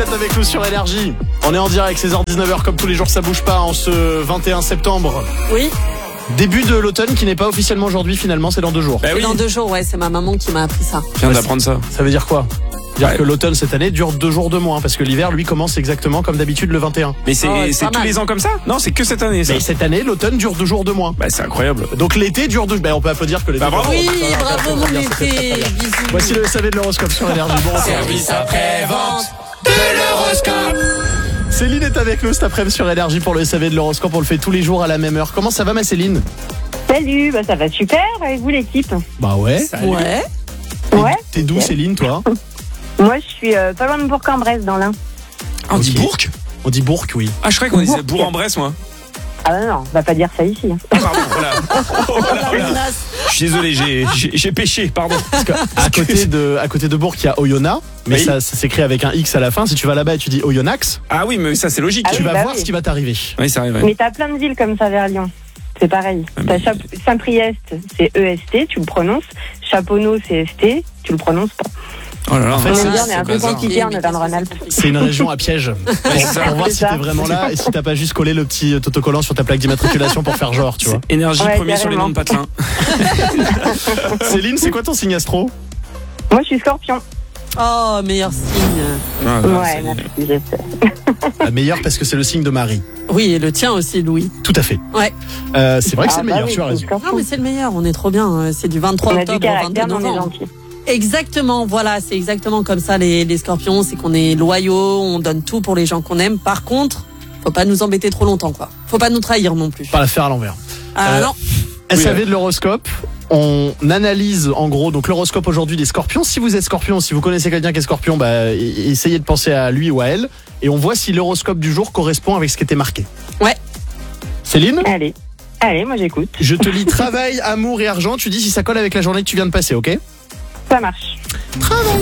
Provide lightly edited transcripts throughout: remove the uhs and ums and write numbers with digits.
êtes avec nous sur Énergie. On est en direct, 16h-19h, comme tous les jours, ça bouge pas en ce 21 septembre. Oui. Début de l'automne qui n'est pas officiellement aujourd'hui, finalement, c'est dans 2 jours. Bah oui. Dans 2 jours, ouais, c'est ma maman qui m'a appris ça. Je viens d'apprendre ça. Ça veut dire quoi? C'est-à-dire que l'automne cette année dure 2 jours de moins, parce que l'hiver, lui, commence exactement comme d'habitude le 21. Mais c'est tous les ans comme ça? Non, c'est que cette année, ça. Mais cette année, l'automne dure 2 jours de moins. Bah, c'est incroyable. Donc l'été dure 2 jours. Bah, on peut applaudir que l'été. Bah, bravo. Oui, bravo mon été. Bisous. Voici le SAV de l'horoscope sur Énergie. Bon, Service après-vente de l'horoscope. Céline est avec nous cet après-midi sur Énergie pour le SAV de l'horoscope. On le fait tous les jours à la même heure. Comment ça va, ma Céline? Salut, ça va super, avec vous l'équipe? Bah ouais. Ouais. Ouais. T'es d'où, Céline, toi? Moi je suis pas loin de Bourg-en-Bresse dans l'Ain. On dit Ok. Bourg? On dit Bourg, oui. Ah, je croyais qu'on disait Bourg-en-Bresse, moi. Ah non, on va pas dire ça ici. Ah, pardon, voilà. Oh là là. Je suis désolé, j'ai péché, pardon. Parce que à côté de Bourg, il y a Oyonnax, mais Oui. ça s'écrit avec un X à la fin. Si tu vas là-bas et tu dis Oyonnax, Ah oui, mais ça, c'est logique. Ah tu oui, vas bah voir oui. ce qui va t'arriver. Oui, ça arrive. Ouais. Mais t'as plein de villes comme ça vers Lyon. C'est pareil. Ah, mais- T'as Saint-Priest, c'est EST, tu le prononces. Chaponneau, c'est ST, tu le prononces pas. Oh là là. En fait, On c'est- aime bien, on est un c'est peu bazar. compliqué en Auvergne-Rhône-Alpes. C'est une région à piège. Pour voir C'est si ça. t'es vraiment là et si t'as pas juste collé le petit autocollant sur ta plaque d'immatriculation pour faire genre, tu vois. Énergie Ouais, premier sur les carrément. noms de patelin. Céline, c'est quoi ton signe astro? Moi je suis Scorpion. Oh, meilleur signe. Ah, non, Ouais, c'est- merci, je sais. La meilleure parce que c'est le signe de Marie. Oui, et le tien aussi, Louis. Tout à fait. Ouais. C'est vrai que c'est le Ah, bah meilleur, oui, tu as je suis raison. Non, Scorpion. mais c'est le meilleur, on est trop bien. C'est du 23 On a octobre du au 22 caractère, mais on est novembre. gentil. Exactement, voilà, c'est exactement comme ça les scorpions, c'est qu'on est loyaux, on donne tout pour les gens qu'on aime. Par contre, faut pas nous embêter trop longtemps, quoi. Faut pas nous trahir non plus. Pas la faire à l'envers. Ah non. SAV de l'horoscope. On analyse en gros donc l'horoscope aujourd'hui des scorpions. Si vous êtes scorpion, si vous connaissez quelqu'un qui est scorpion, essayez de penser à lui ou à elle. Et on voit si l'horoscope du jour correspond avec ce qui était marqué. Ouais. Céline, Allez, moi j'écoute. je te lis travail, amour et argent. Tu dis si ça colle avec la journée que tu viens de passer, ok? Ça marche. Travail.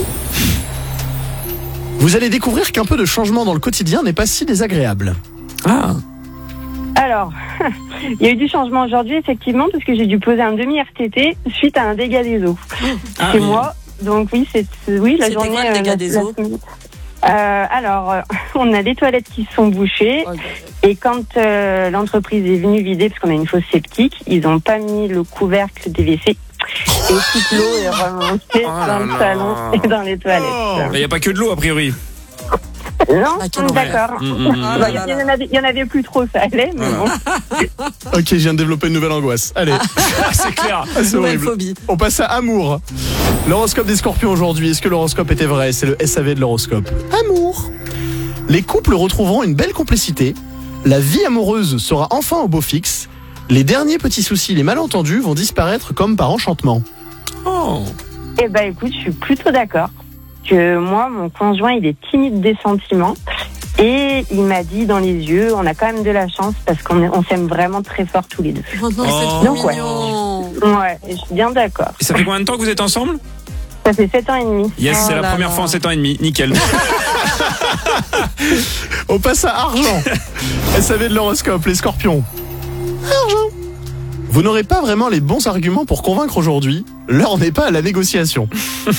Vous allez découvrir qu'un peu de changement dans le quotidien n'est pas si désagréable. Ah. Alors, il y a eu du changement aujourd'hui, effectivement, parce que j'ai dû poser un demi-RTT suite à un dégât des eaux. Ah, Chez oui. moi, donc oui, la C'était journée... quoi le dégât des eaux semaine. On a les toilettes qui sont bouchées, Oh, et quand l'entreprise est venue vider, parce qu'on a une fosse septique, ils n'ont pas mis le couvercle des WC. Et toute l'eau est remontée Oh là dans le là. salon et dans les toilettes. Il n'y a pas que de l'eau, a priori. Non, Ah, quel d'accord. Ah là là là. Il y en avait plus trop, ça allait, mais bon. Ok, je viens de développer une nouvelle angoisse. Allez, C'est clair. c'est Nouvelle horrible. phobie. On passe à amour. L'horoscope des scorpions aujourd'hui. Est-ce que l'horoscope était vrai? C'est le SAV de l'horoscope. Amour. Les couples retrouveront une belle complicité. La vie amoureuse sera enfin au beau fixe. Les derniers petits soucis, les malentendus vont disparaître comme par enchantement. Oh. Eh ben, écoute, je suis plutôt d'accord. Que moi, mon conjoint, il est timide des sentiments. Et il m'a dit dans les yeux, on a quand même de la chance parce qu'on s'aime vraiment très fort tous les deux. Oh non, c'est Oh. trop Donc, ouais. mignon. Ouais, et je suis bien d'accord. Et ça fait combien de temps que vous êtes ensemble? Ça fait 7 ans et demi. Yes, Oh c'est la là première là. fois en 7 ans et demi. Nickel. On passe à argent. SAV de l'horoscope, les scorpions. Argent. Vous n'aurez pas vraiment les bons arguments pour convaincre aujourd'hui. L'heure n'est pas à la négociation.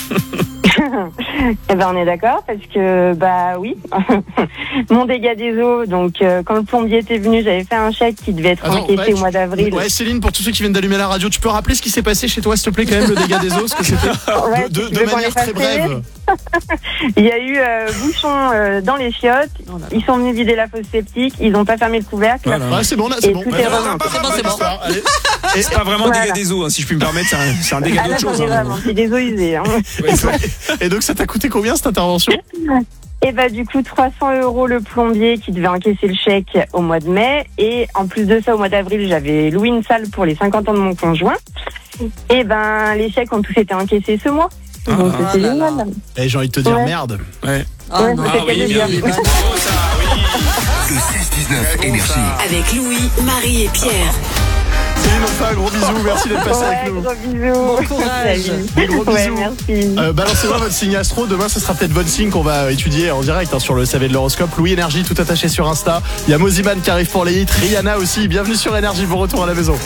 Eh ben, on est d'accord parce que, bah oui, mon dégât des eaux, donc quand le plombier était venu, j'avais fait un chèque qui devait être Attends, encaissé ouais, au mois d'avril. Ouais, Céline, pour tous ceux qui viennent d'allumer la radio, tu peux rappeler ce qui s'est passé chez toi, s'il te plaît, quand même, le dégât des eaux, parce que c'était Ouais, de tu veux qu'on manière les fasse très brève. Il y a eu bouchon dans les chiottes, Oh là là. ils sont venus vider la fosse septique, ils n'ont pas fermé le couvercle. Voilà. Ouais, c'est bon, là, c'est Et bon. tout Ouais, est remonté. C'est bon. Allez. C'est pas vraiment Voilà. dégât des eaux, hein, si je puis me permettre. C'est un dégât Ah là, d'autre j'en chose. ai hein. vraiment, c'est des eaux usées. Hein. Et donc, ça t'a coûté combien cette intervention? Et bah du coup 300 € le plombier qui devait encaisser le chèque au mois de mai, et en plus de ça au mois d'avril j'avais loué une salle pour les 50 ans de mon conjoint. Et ben les chèques ont tous été encaissés ce mois. Donc Ah c'est là là. génial. Eh, j'ai envie de te dire Ouais. merde. Ouais. Oh Ouais, non. c'est Ah oui, bien oui. Bah, Bravo, ça, oui. Le 6-19 Énergie. Avec Louis, Marie et Pierre. Céline, on te fait un gros bisou. Merci d'être passé Ouais, avec nous. gros bisous. Bon courage. Salut. Des gros Ouais, bisous. merci. Balancez-moi votre signe astro. Demain, ce sera peut-être votre signe qu'on va étudier en direct sur le SAV de l'horoscope. Louis Énergie, tout attaché sur Insta. Il y a Moziman qui arrive pour les hits. Rihanna aussi. Bienvenue sur Énergie. Bon retour à la maison.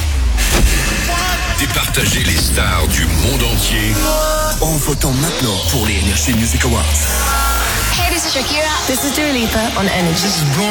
Départager les stars du monde entier en votant maintenant pour les Energy Music Awards. Hey, this This is Shakira. This is Dua Lipa on Energy. This is Bruno